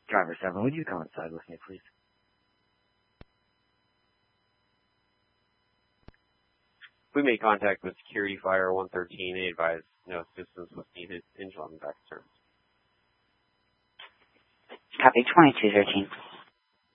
Driver 7, would you come inside with me, please? We made contact with Security Fire 113. They advised no assistance was needed. Engine back to service. Copy 2213.